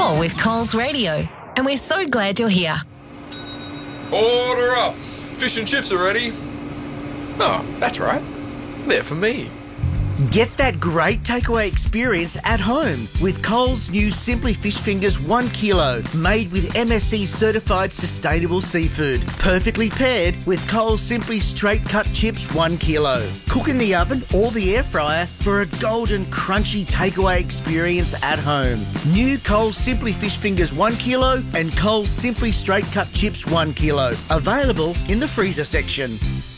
You're with Coles Radio, and we're so glad you're here. Order up! Fish and chips are ready. Oh, that's right. They're for me. Get that great takeaway experience at home with Coles' new Simply Fish Fingers 1 kilo, made with MSC certified sustainable seafood. Perfectly paired with Coles Simply Straight Cut Chips 1 kilo. Cook in the oven or the air fryer for a golden crunchy takeaway experience at home. New Coles Simply Fish Fingers 1 kilo and Coles Simply Straight Cut Chips 1 kilo. Available in the freezer section.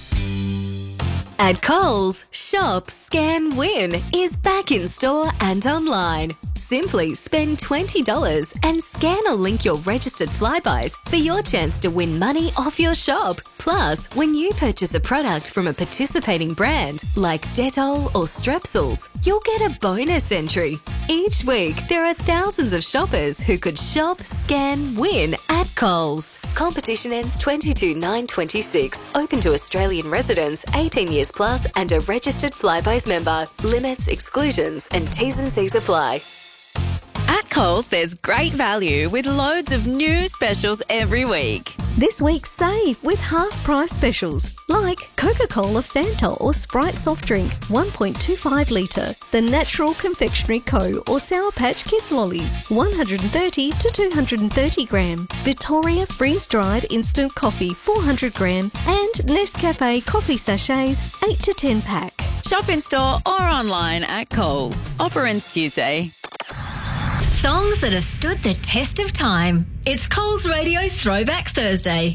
At Coles, Shop, Scan, Win is back in store and online. Simply spend $20 and scan or link your registered Flybuys for your chance to win money off your shop. Plus, when you purchase a product from a participating brand like Dettol or Strepsils, you'll get a bonus entry. Each week, there are thousands of shoppers who could shop, scan, win at Coles. Competition ends 22/9/26. Open to Australian residents 18 years plus and a registered Flybuys member. Limits, exclusions and T's and C's apply. At Coles, there's great value with loads of new specials every week. This week, save with half-price specials like Coca-Cola Fanta or Sprite soft drink, 1.25 litre. The Natural Confectionery Co. or Sour Patch Kids lollies, 130 to 230 gram. Victoria freeze-dried instant coffee, 400 gram. And Nescafe coffee sachets, 8 to 10 pack. Shop in store or online at Coles. Offer ends Tuesday. Songs that have stood the test of time. It's Coles Radio Throwback Thursday.